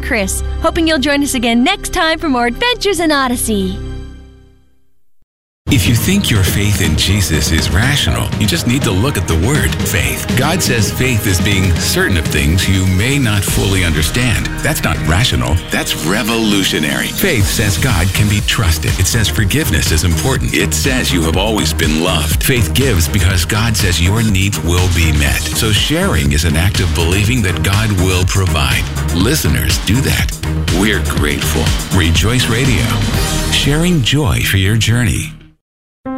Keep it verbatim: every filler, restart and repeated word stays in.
Chris. Hoping you'll join us again next time for more Adventures in Odyssey. If you think your faith in Jesus is rational, you just need to look at the word faith. God says faith is being certain of things you may not fully understand. That's not rational. That's revolutionary. Faith says God can be trusted. It says forgiveness is important. It says you have always been loved. Faith gives because God says your needs will be met. So sharing is an act of believing that God will provide. Listeners do that. We're grateful. Rejoice Radio. Sharing joy for your journey.